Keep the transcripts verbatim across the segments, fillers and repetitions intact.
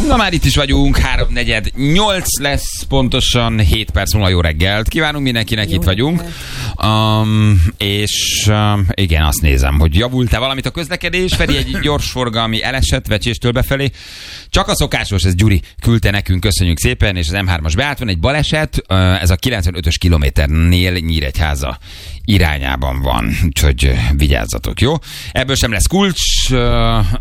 Na már itt is vagyunk, háromnegyed nyolc lesz pontosan, hét perc múlva jó reggelt. Kívánunk mindenkinek, jó itt vagyunk. Um, és um, igen, azt nézem, hogy javult-e valamit a közlekedés, Feri egy gyors forgalmi elesett Vecséstől befelé. Csak a szokásos, ez Gyuri küldte nekünk, köszönjük szépen, és az em hármas beállt, van egy baleset, ez a kilencvenötös kilométernél Nyíregyháza irányában van, úgyhogy vigyázzatok, jó? Ebből sem lesz kulcs, uh,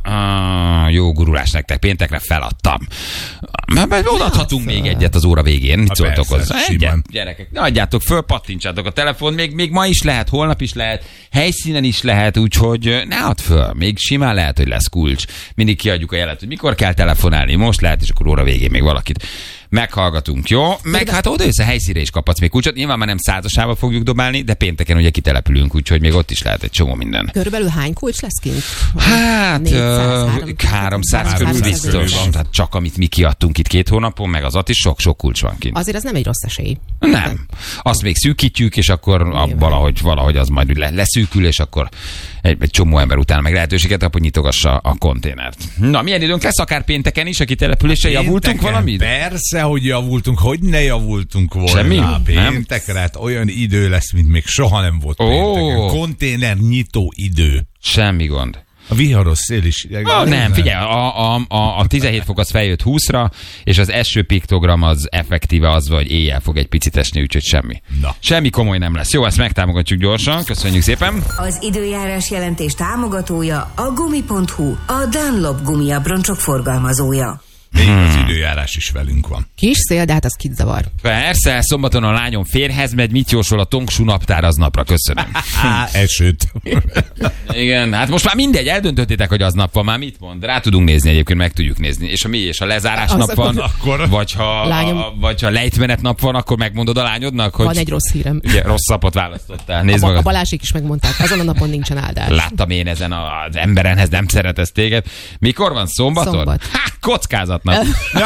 uh, jó gurulás nektek, péntekre feladtam. Odaadhatunk még egyet az óra végén, mit szóltok hozzá? Egyet, gyerekek, ne adjátok föl, pattintsátok a telefon, még, még ma is lehet, holnap is lehet, helyszínen is lehet, úgyhogy ne add föl, még simán lehet, hogy lesz kulcs. Mindig kiadjuk a jelet, hogy mikor kell telefonálni, most lehet, és akkor óra végén még valakit meghallgatunk, jó? Meg hát oda jössz a helyszínre is kaphatsz még kulcsot. Nyilván már nem százasával fogjuk dobálni, de pénteken ugye kitelepülünk, úgyhogy még ott is lehet egy csomó minden. Körülbelül hány kulcs lesz kint? Hát négyszáz, háromszáz körül biztos. Tehát csak amit mi kiadtunk itt két hónapon, meg az ott is sok-sok kulcs van kint. Azért ez nem egy rossz esély. Nem. Azt még szűkítjük, és akkor a, valahogy, valahogy az majd le, leszűkül, és akkor egy, egy csomó ember utána meg lehetőséget kap, hogy nyitogassa a konténert. Na, milyen időnk lesz akár pénteken is, a kitelepüléssel javultunk valamit? Persze, hogy javultunk, hogy ne javultunk volna. Semmi? Péntekre, hát olyan idő lesz, mint még soha nem volt oh. pénteken. Konténer nyitó idő. Semmi gond. A viharos szél is. Ah, nem, nem, figyelj, a, a, a, a tizenhét fok az feljött húszra, és az eső piktogram az effektíve az, hogy éjjel fog egy picit esni, úgyhogy semmi. Na. Semmi komoly nem lesz. Jó, ezt megtámogatjuk gyorsan, köszönjük szépen. Az időjárás jelentés támogatója a gumi pont hu, a Dunlop gumiabroncsok forgalmazója. Még hmm. az időjárás is velünk van. Kis szél, de hát az kit zavar. Persze, szombaton a lányom férhez megy, mit jósol a Tongsú naptár aznapra, köszönöm. Esőt. Igen, hát most már mindegy, eldöntöttétek, hogy aznap van, már mit mond? Rá tudunk nézni egyébként, meg tudjuk nézni. És ha mi, és a lezárás az nap van, akkor... vagy, ha, lányom... a, vagy ha lejtmenet nap van, akkor megmondod a lányodnak, hogy... Van egy rossz hírem. Ugye, rossz napot választottál. Nézd a, magad. A Balázsék is megmondták, azon a napon nincsen áldás. Láttam én ezen az emberenhez, nem szeretesz téged. Mikor van, szombaton? Szombat. Hát, kockázatnap.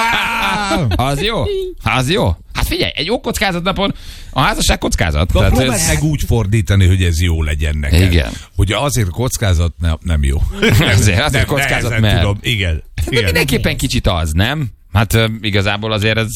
Az jó? Az jó? Hát figyelj, egy jó kockázatnapon a házasság kockázat. Tehát próbáld ez... meg úgy fordítani, hogy ez jó legyen neked. Igen. Hogy azért kockázat ne, nem jó. Azért, azért nem, kockázat, mert... Tudom. Igen. De Igen. mindenképpen kicsit az, nem? Hát uh, igazából azért ez...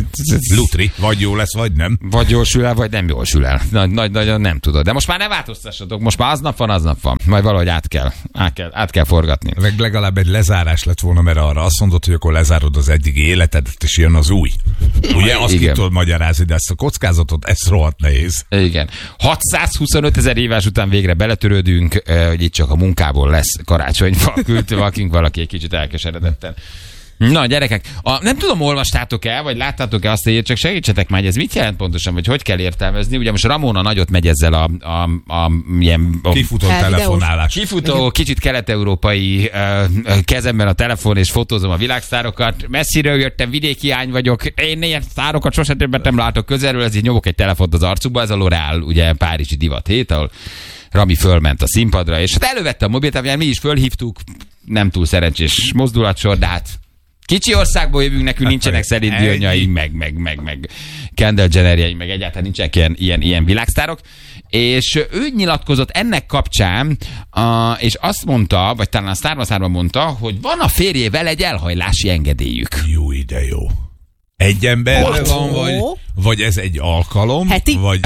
Lutri. Vagy jó lesz, vagy nem. Vagy jól sül el, vagy nem jól sül el. Nagy, nagy, nagyon nem tudod. De most már ne változtassatok. Most már aznap van, aznap van. Majd valahogy át kell. Át kell, át kell forgatni. Meg legalább egy lezárás lett volna, mert arra azt mondod, hogy akkor lezárod az eddigi életedet, és jön az új. Ugye? Azt ki tudod magyarázni, de ezt a kockázatot, ez rohadt nehéz. Igen. hatszázhuszonöt ezer éves után végre beletörődünk, hogy itt csak a munkából lesz karácsonyfa. Küldte vakink valaki egy kicsit elkeseredetten. Na, gyerekek, a, nem tudom, olvastátok el, vagy láttátok-e azt, hogy csak segítsetek már, hogy ez mit jelent pontosan, vagy hogy kell értelmezni. Ugye most Ramona nagyot megy ezzel a, a, a, ilyen, a kifutó telefonálás. Kifutó, kicsit kelet-európai uh, kezemben a telefon, és fotózom a világsztárokat. Messziről jöttem, vidéki ány vagyok, én ilyen sztárokat sosem többet nem látok közelről, ezért nyomok egy telefont az arcukba, ez a L'Oréal, ugye párizsi divat hét, ahol Rami fölment a színpadra, és hát elővette a mobiltelefont, mi is fölhívtuk, nem túl szerencsés mozdulatsor, de hát kicsi országból jövünk, nekünk nincsenek Celine Dionjaink, meg, meg, meg, meg Kendall Jennerjeink, meg egyáltalán nincsenek ilyen, ilyen, ilyen világsztárok. És ő nyilatkozott ennek kapcsán, uh, és azt mondta, vagy talán a Szárvaszárban mondta, hogy van a férjével egy elhajlási engedélyük. Jó ide jó. Egy emberre van, vagy, vagy ez egy alkalom? Heti? Vagy...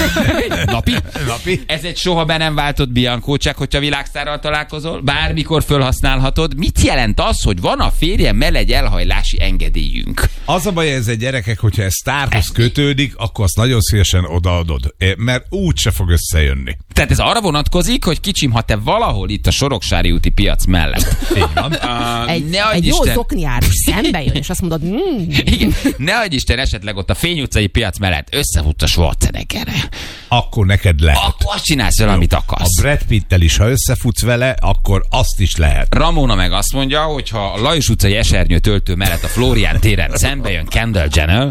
Napi? Napi? Ez egy soha be nem váltott biankócsák, hogyha világsztárral találkozol, bármikor felhasználhatod. Mit jelent az, hogy van a férjemmel egy elhajlási engedélyünk? Az a baj, ez egy gyerekek, hogyha ez sztárhoz kötődik, akkor azt nagyon szívesen odaadod, mert úgy se fog összejönni. Tehát ez arra vonatkozik, hogy kicsim, ha te valahol itt a Soroksári úti piac mellett. Így van. Uh, egy, egy jó zokniárus szembe jön, és azt mondod, mm. Igen, ne adj Isten, esetleg ott a Fény utcai piac mellett összefut a Schwarzeneggerre. Akkor neked lehet. Akkor azt csinálsz vele, amit akarsz. A Brad Pittel is, ha összefutsz vele, akkor azt is lehet. Ramona meg azt mondja, hogy ha a Lajos utcai esernyő töltő mellett a Flórián téren szembe jön Kendall Jenner,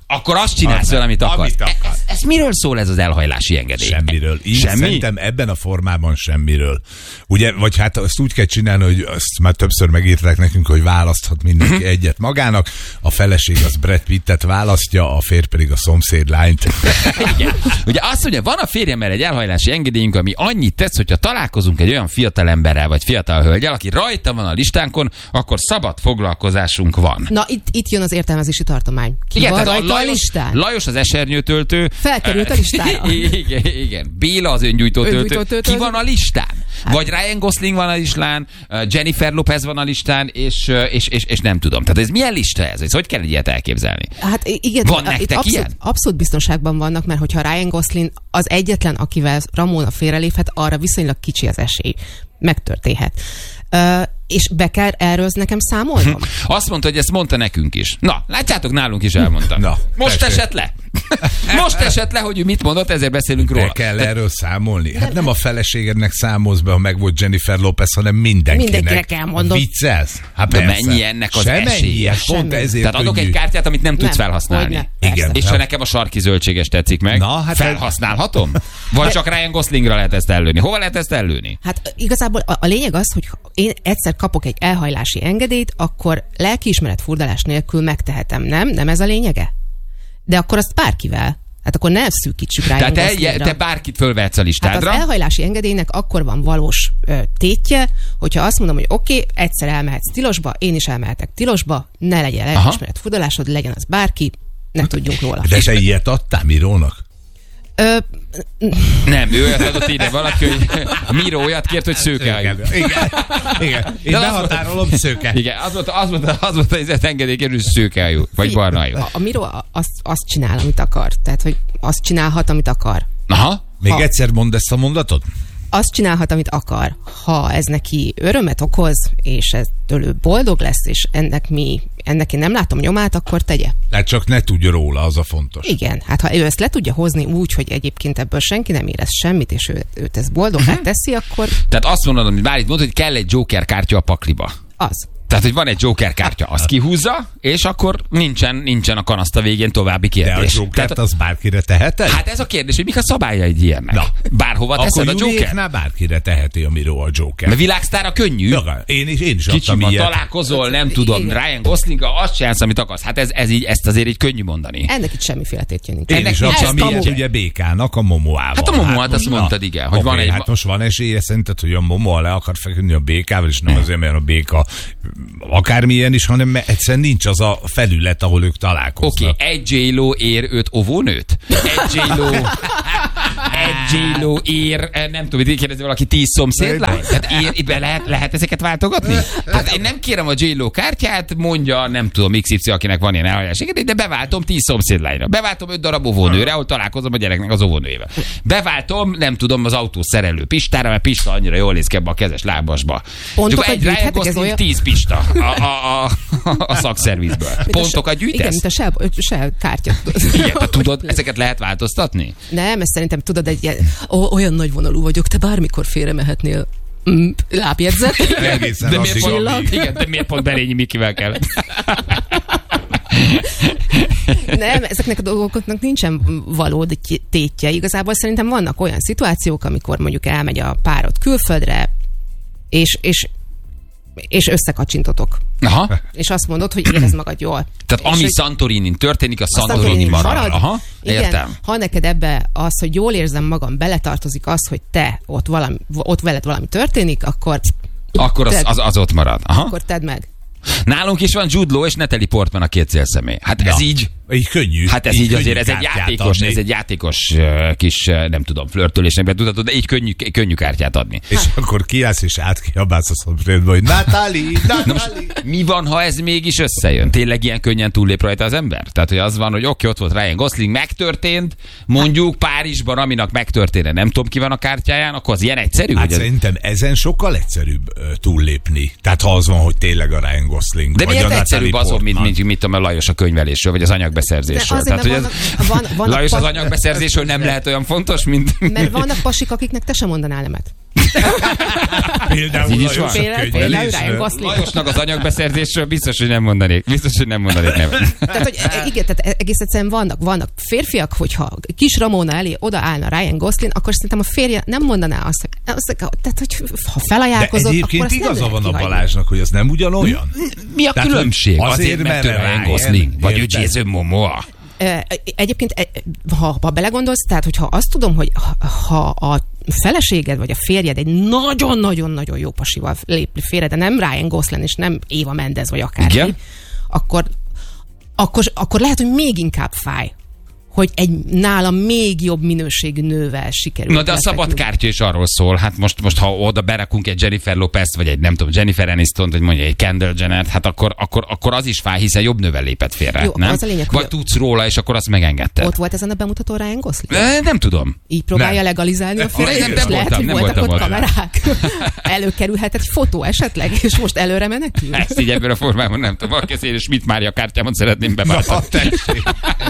akkor azt csinálsz vele, amit akarsz. Amit akar. ez, ez miről szól ez az elhajlási engedély? Semmiről. Így Semmi? Szerintem ebben a formában semmiről. Ugye, vagy hát azt úgy kell csinálni, hogy azt már többször megírták nekünk, hogy választhat mindenki uh-huh. egyet magának. A feleség az Brad Pittet választja, a férj pedig a szomszéd lányt. Igen. Ugye azt mondja, van a férjemmel egy elhajlási engedélyünk, ami annyit tesz, hogyha találkozunk egy olyan fiatal emberrel, vagy fiatal hölgyel, aki rajta van a listánkon, akkor szabad foglalkozásunk van. Na, itt, itt jön az értelmezési tartomány. Ki igen, van tehát rajta a a Lajos, listán? Lajos az esernyőtöltő. Felkerült a listára. Igen, igen. Béla az öngyújtótöltő. Öngyújtótöltő. Ki van a listán? Hát. Vagy Ryan Gosling van a listán, Jennifer Lopez van a listán, és, és, és, és nem tudom. Tehát ez milyen lista ez? Ez hogy kell egy ilyet elképzelni? Hát igen, van nektek abszolút, ilyen? abszolút biztonságban vannak, mert hogyha Ryan Gosling az egyetlen, akivel Ramona félreléphet, arra viszonylag kicsi az esély. Megtörténhet. Uh, és be kell erről nekem számolnom? Azt mondta, hogy ezt mondta nekünk is. Na, látjátok, nálunk is elmondta. Na, most tessék. Esett le. Most esett le, hogy ő mit mondott, ezért beszélünk róla. Be kell erről számolni. Hát nem a feleségednek számolsz be, ha meg volt Jennifer Lopez, hanem mindenkinek. Mindenkinek kell mondom. Viccelsz? Hát de mennyi ennek az esélye? Pont ezért tehát adok könnyű. egy kártyát, amit nem tudsz nem, felhasználni. Igen. És ha nekem a sarki zöldséges tetszik meg, na, hát felhasználhatom? Vagy csak Ryan Goslingra lehet ezt ellőni? Hova lehet ezt ellőni? Hát igazából a, a lényeg az, hogy én egyszer kapok egy elhajlási engedélyt, akkor lelkiismeret furdalás nélkül megtehetem, nem? Nem ez a lényege? De akkor azt bárkivel. Hát akkor ne szűkítsük rá. Tehát te, te bárkit fölvehetsz a listádra. Hát az elhajlási engedélynek akkor van valós ö, tétje, hogyha azt mondom, hogy oké, okay, egyszer elmehetsz tilosba, én is elmehetek tilosba, ne legyen lelkiismeret furdalásod, legyen az bárki, ne tudjunk róla. De te ilyet adtál Mirónak? Ö, nem, ő olyat adott ide valaki, hogy Miró olyat kért, hogy szőkehajú. Igen, igen. Én behatárolom szőke. Igen, az volt, az volt, az volt az engedélyként, hogy szőkehajú, vagy barnahajú. A, a Miró azt, azt csinál, amit akar. Tehát, hogy azt csinálhat, amit akar. Aha. Még ha, egyszer mondd ezt a mondatot? Azt csinálhat, amit akar. Ha ez neki örömet okoz, és ez tőle boldog lesz, és ennek mi, ennek én nem látom nyomát, akkor tegye. Tehát csak ne tudja róla, az a fontos. Igen, hát ha ő ezt le tudja hozni úgy, hogy egyébként ebből senki nem érez semmit, és ő, őt ez boldogá teszi, akkor... Tehát azt mondod, amit már itt mondod, hogy kell egy Joker kártya a pakliba. Az. Tehát, hogy van egy Joker kártya, azt kihúzza, és akkor nincsen, nincsen a kanaszta végén további kérdés. De a Jokert Tehát, az bárkire teheted? Hát ez a kérdés, hogy mik a szabálya egy ilyennek. Na, bárhova teszed a Joker? Akkor bárkire teheti a Miró a Joker. Mert világsztára könnyű. Ja, én is, én is kicsim, adtam ilyet. Találkozol, nem tudom, igen. Ryan Goslinggal, azt csinálsz, amit akarsz. Hát ez, ez így, ezt azért így könnyű mondani. Ennek itt semmiféle tétje nincs. Én is adtam ilyet, ugye Békának, a Momoával. Hát a Momoát azt mondtad, igen. Hogy van egy... Hát most van esélye szerinted, hogy a Momo le akar feküdni a Békával, és nem azért, mert a Béka akármi ilyen is, hanem egyszerűen nincs az a felület, ahol ők találkoznak. Oké, okay, egy J-Lo ér öt óvónőt? Egy J-Lo... egy J-Lo ér, nem tudom, hogy kérdezni valaki tíz szomszédlány? Tehát ér, be lehet, lehet ezeket váltogatni? Hát én nem kérem a J-Lo kártyát, mondja, nem tudom, iksz ipszilon, akinek van ilyen elhajlás, de beváltom tíz szomszédlányra. Beváltom öt darab óvónőre, ahol találkozom a gyereknek az óvónőjével. Beváltom, nem tudom, az autószerelő Pistára, mert Pista annyira jól néz ki ebbe a kezes lábasba. Pontokat gyűjthetek, olyan... tíz Pista a, a, a, a szakszervizből. Pontokat gyűjtesz? Igen, mint a se, se kártya. Igen, te tudod, ezeket lehet változtatni? Nem, ezt szerintem tudod, egy ilyen, ó, olyan nagy vonalú vagyok, te bármikor félre mehetnél. Mm, lábjegyzet. De miért, pont, igen, de miért pont Berényi Mikivel kellett? Nem, ezeknek a dolgoknak nincsen valódi tétje. Igazából szerintem vannak olyan szituációk, amikor mondjuk elmegy a párod külföldre, és, és és összekacsintotok. Aha. És azt mondod, hogy érezd magad jól. Tehát és ami hogy Santorinin történik, a Santorini marad. marad. Aha, igen, értem. Ha neked ebbe az, hogy jól érzem magam, beletartozik az, hogy te ott, valami, ott veled valami történik, akkor... Akkor az, az, az ott marad. Aha. Akkor tedd meg. Nálunk is van Jude Law és Natalie Portman a két célszemély. Hát ja. ez így... Így könnyű. Hát ez így, így azért, ez egy játékos, adni. ez egy játékos uh, kis, uh, nem tudom, flörtölésnek tudhatod, de így könnyű, könnyű kártyát adni. És hát. Akkor kiállsz és átkiabálsz a szomszédba, hogy Natalie, Natalie. Mi van, ha ez mégis összejön? Tényleg ilyen könnyen túllép rajta az ember? Tehát, hogy az van, hogy oké, ott volt Ryan Gosling, megtörtént, mondjuk Párizsban, aminek megtörténne, nem tudom ki van a kártyáján, akkor az ilyen egyszerű? Hát hogy szerintem ez... ezen sokkal egyszerűbb uh, túllépni. Tehát ha az van, hogy tényleg a Ryan Gosling. De miért egyszerűbb azon, mint, mint, mint tudom, a Lajos a könyvelésről, vagy az anyagbeszerzésről? Tehát, hogy vannak, van, vannak Lajos az anyagbeszerzésről nem lehet olyan fontos, mint... Mert vannak pasik, akiknek te sem mondanál nemet. Például így is van. Például, például Ryan Gosling. Lajosnak az anyagbeszerzésről biztos, hogy nem mondanék. Biztos, hogy nem mondanék nevet. Tehát, hogy igen, tehát egész egyszerűen vannak, vannak férfiak, hogyha kis Ramona elé odaállna Ryan Gosling, akkor szerintem a férje nem mondaná azt, hogy, azt tehát, hogy ha felajánlkozott, de egyébként akkor igaza nem van a kihagyni. Balázsnak, hogy ez nem ugyanolyan. Mi a Tehát, különbség? azért, Azért, mert ő mert Ryan Ryan, Gosling, vagy ő érted? Jason Momoa. Egyébként, ha, ha belegondolsz, tehát hogyha azt tudom, hogy ha a feleséged vagy a férjed egy nagyon-nagyon-nagyon jó pasival lép félre, de nem Ryan Gosling és nem Eva Mendes vagy akárki, akkor, akkor, akkor lehet, hogy még inkább fáj, hogy egy nála még jobb minőségű nővel sikerül. Na de a szabad kártya is arról szól, hát most, most ha oda berakunk egy Jennifer Lopez-t, vagy egy nem tudom, Jennifer Aniston-t, vagy mondja egy Kendall Jenner-t, hát akkor, akkor, akkor az is fáj, hiszen jobb nővel lépett félre, Jó, nem? az a lényeg, vagy hogy- tudsz róla, és akkor azt megengedted. Ott volt ezen a bemutató Ryan Gosling? E, nem tudom. Így próbálja Nem. legalizálni a férjét, Nem, és nem lehet, voltam, hogy nem voltak voltam ott ott. kamerák. Előkerülhet egy fotó esetleg, és most előre menekül. Ezt így ebből a formában nem tudom. Valaki én Schmidt Mária kártyámon szeretném Na, beváltani. tessék.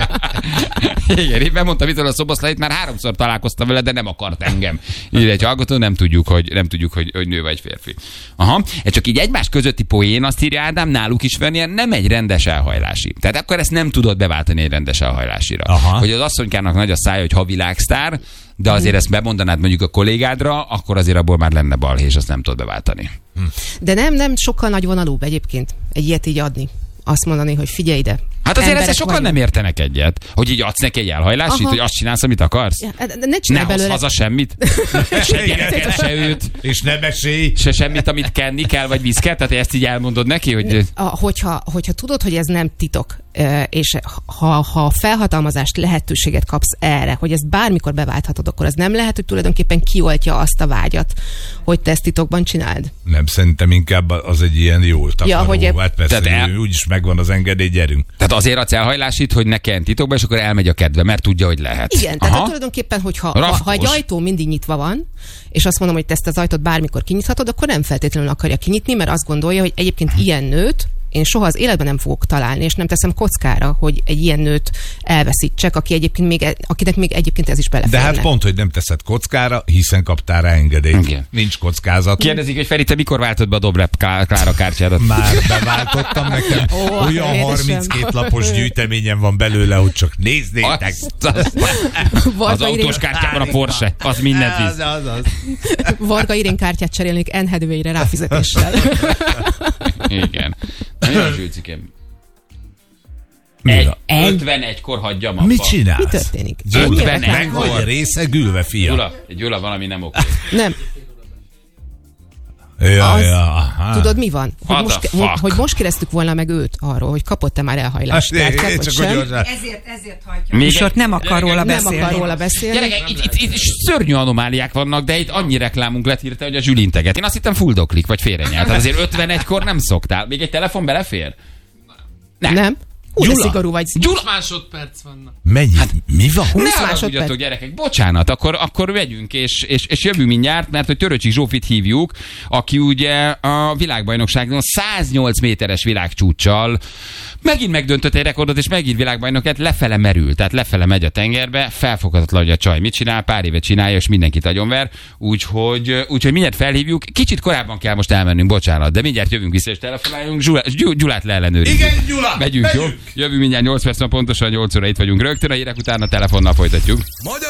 Igen, én bemondtam itt a szoboszlait, már háromszor találkoztam vele, de nem akart engem. Így egy hallgató, nem tudjuk, hogy, nem tudjuk, hogy, hogy nő vagy férfi. Aha, ez csak így egymás közötti poén, azt írja Ádám, náluk is van ilyen, nem egy rendes elhajlási. Tehát akkor ezt nem tudod beváltani egy rendes elhajlásira. Aha. Hogy az asszonykának nagy a szája, hogy ha világsztár, de azért ezt bemondanád mondjuk a kollégádra, akkor azért abból már lenne balhé, és azt nem tudod beváltani. De nem, nem sokkal nagyvonalúbb egyébként egy ilyet így adni. Azt mondani, hogy figyelj ide. Hát azért emberek ezzel sokan vagyunk. nem értenek egyet. Hogy így adsz neki egy elhajlásit, Aha. hogy azt csinálsz, amit akarsz? Ja, de ne Ne csinálj hozz belőle. haza semmit. Se gyereket, se őt. És ne mesélj. Se semmit, amit kenni kell, vagy viszket? Tehát ezt így elmondod neki, hogy... A, hogyha, hogyha tudod, hogy ez nem titok, ö, és ha, ha felhatalmazást, lehetőséget kapsz erre, hogy ezt bármikor beválthatod, akkor az nem lehet, hogy tulajdonképpen kioltja azt a vágyat, hogy te ezt titokban csináld. Nem, szerintem inkább az egy ilyen jó takaró. Ja, hogy- hát persze, Tehát el- el... úgyis megvan az engedély, gyerünk. Tehát azért adsz elhajlásit, hogy ne kelljen titokba, és akkor elmegy a kedve, mert tudja, hogy lehet. Igen, tehát Aha. tulajdonképpen, hogyha ha, Rafkós. ha egy ajtó mindig nyitva van, és azt mondom, hogy te ezt az ajtót bármikor kinyithatod, akkor nem feltétlenül akarja kinyitni, mert azt gondolja, hogy egyébként ilyen nőt én soha az életben nem fogok találni, és nem teszem kockára, hogy egy ilyen nőt elveszítsek, aki egyébként még, akinek még egyébként ez is De beleférne. hát pont, hogy nem teszed kockára, hiszen kaptál rá engedélyt. Igen. Nincs kockázat. Kérdezik, hogy Feri, te mikor váltod be a Dobrev Klá- Klára kártyádat? Már beváltottam nekem. Ó, Olyan édesem. harminckét lapos gyűjteményem van belőle, hogy csak néznétek. Az, az, az Varga Irén, autós kártyában a Porsche, az mindent visz. Az, az, az. Varga Irén kártyát cserélnék Anne Hathaway-re ráfizetéssel. Igen. Nagyon zsülcikém. Mi Egy, van? ötvenegykor hagyjam abba. Mit csinál? Mi történik? Gyula, Ennyire meg kell- Meg vagy részegülve, fia. Gyula, Gyula, valami nem oké. Nem. Ja, Az- ja, aha. Tudod, mi van? Hogy What most, the ke- fuck? hogy most kérdeztük volna meg őt arról, hogy kapott-e már elhajlást Hát, kártyát, én vagy csak hogy sem. gyorsan. Ezért, ezért hagyja. Még Műsort nem akar róla Nem beszélni. akar róla beszélni. Gyerekek, itt, itt, itt szörnyű anomáliák vannak, de itt annyi reklámunk lett hirte, hogy a zsülinteget. Én azt hittem fulldoklik, vagy félrenyelt. Tehát azért ötvenegykor nem szoktál. Még egy telefon belefér? Nem. Nem? Hú, de Gyula. szigorú vagy. Gyula, Másodperc vannak. Mennyi? Mi van? húsz ne másodperc. haragudjatok, gyerekek, bocsánat, akkor, akkor megyünk, és, és, és jövünk mindjárt, mert hogy Töröcsik Zsófit hívjuk, aki ugye a világbajnokságon száznyolc méteres világcsúccsal megint megdöntött egy rekordot, és megint világbajnokát lefele merül, tehát lefele megy a tengerbe, felfoghatatlan, hogy a csaj mit csinál, pár éve csinálja, és mindenkit agyonver, úgyhogy, úgyhogy mindjárt felhívjuk, kicsit korábban kell most elmennünk, bocsánat, de mindjárt jövünk vissza, és telefonáljunk, Gyulát, Gyulát leellenőrizzük. Igen, Gyula! Megyünk, jó? Megyünk! Jövünk mindjárt nyolc perc, pontosan nyolc óra itt vagyunk rögtön, a hírek után a telefonnal folytatjuk.